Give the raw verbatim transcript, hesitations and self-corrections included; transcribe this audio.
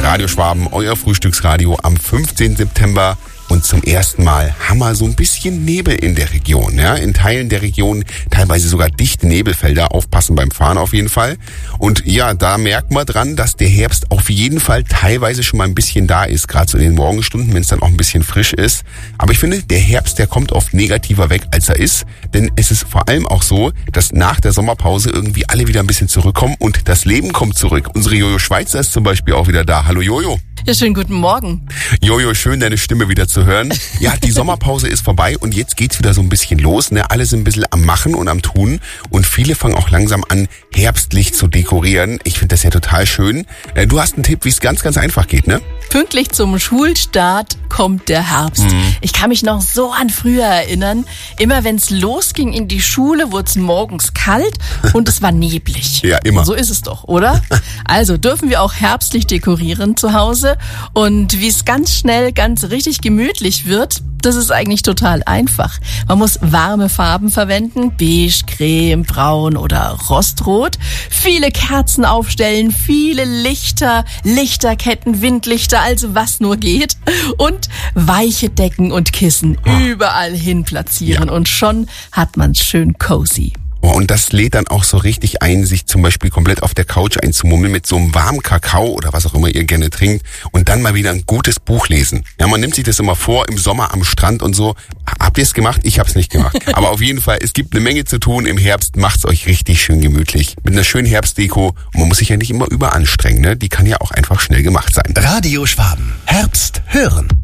Radio Schwaben, euer Frühstücksradio am fünfzehnten September. Und zum ersten Mal haben wir so ein bisschen Nebel in der Region. Ja? In Teilen der Region teilweise sogar dichte Nebelfelder. Aufpassen beim Fahren auf jeden Fall. Und ja, da merkt man dran, dass der Herbst auf jeden Fall teilweise schon mal ein bisschen da ist. Gerade so in den Morgenstunden, wenn es dann auch ein bisschen frisch ist. Aber ich finde, der Herbst, der kommt oft negativer weg, als er ist. Denn es ist vor allem auch so, dass nach der Sommerpause irgendwie alle wieder ein bisschen zurückkommen. Und das Leben kommt zurück. Unsere Jojo Schweizer ist zum Beispiel auch wieder da. Hallo Jojo. Ja, schönen guten Morgen. Jojo, schön deine Stimme wieder zu hören. Ja, die Sommerpause ist vorbei und jetzt geht's wieder so ein bisschen los. Ne? Alle sind ein bisschen am Machen und am Tun und viele fangen auch langsam an, herbstlich zu dekorieren. Ich finde das ja total schön. Du hast einen Tipp, wie es ganz, ganz einfach geht, ne? Pünktlich zum Schulstart kommt der Herbst. Mhm. Ich kann mich noch so an früher erinnern. Immer wenn es losging in die Schule, wurde es morgens kalt und es war neblig. Ja, immer. So ist es doch, oder? Also dürfen wir auch herbstlich dekorieren zu Hause. Und wie es ganz schnell, ganz richtig gemütlich wird, das ist eigentlich total einfach. Man muss warme Farben verwenden, beige, creme, braun oder rostrot. Viele Kerzen aufstellen, viele Lichter, Lichterketten, Windlichter, also was nur geht. Und weiche Decken und Kissen oh. überall hin platzieren. Ja. Und schon hat man's schön cozy. Und das lädt dann auch so richtig ein, sich zum Beispiel komplett auf der Couch einzumummeln mit so einem warmen Kakao oder was auch immer ihr gerne trinkt und dann mal wieder ein gutes Buch lesen. Ja, man nimmt sich das immer vor im Sommer am Strand und so. Habt ihr es gemacht? Ich hab's nicht gemacht. Aber auf jeden Fall, es gibt eine Menge zu tun im Herbst. Macht's euch richtig schön gemütlich. Mit einer schönen Herbstdeko. Und man muss sich ja nicht immer überanstrengen, ne? Die kann ja auch einfach schnell gemacht sein. Radio Schwaben. Herbst hören.